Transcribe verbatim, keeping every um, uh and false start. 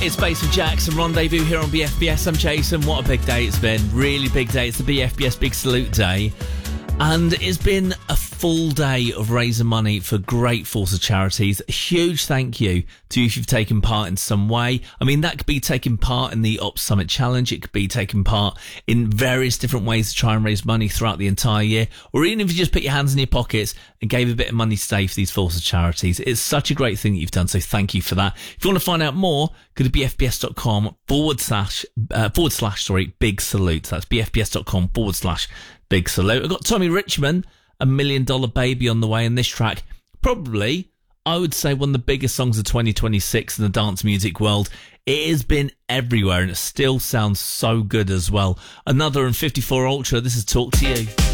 It's Bass and Jackson Rendezvous here on B F B S. I'm Jason. What a big day it's been. Really big day. It's the B F B S Big Salute Day. And it's been a full day of raising money for great force of charities. A huge thank you to you if you've taken part in some way. I mean, that could be taking part in the Ops Summit Challenge. It could be taking part in various different ways to try and raise money throughout the entire year. Or even if you just put your hands in your pockets and gave a bit of money today for these force of charities. It's such a great thing that you've done. So thank you for that. If you want to find out more, go to bfbs.com forward slash, uh, forward slash, sorry, big salute. That's bfbs.com forward slash big salute. I've got Tommy Richmond, A Million Dollar Baby on the way, in this track, probably, I would say, one of the biggest songs of twenty twenty-six in the dance music world. It has been everywhere and it still sounds so good as well. Another in fifty-four Ultra, this is Talk to You.